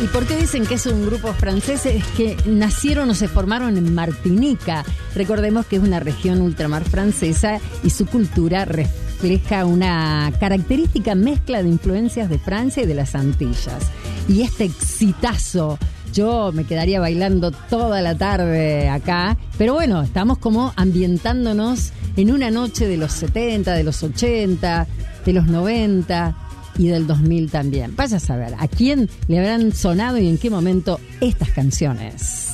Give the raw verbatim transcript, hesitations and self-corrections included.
¿Y por qué dicen que es un grupo francés? Es que nacieron o se formaron en Martinica. Recordemos que es una región ultramar francesa y su cultura refleja una característica mezcla de influencias de Francia y de las Antillas. Y este exitazo, yo me quedaría bailando toda la tarde acá, pero bueno, estamos como ambientándonos en una noche de los setenta, de los ochenta, de los noventa y del dos mil también. Vaya a saber a quién le habrán sonado y en qué momento estas canciones.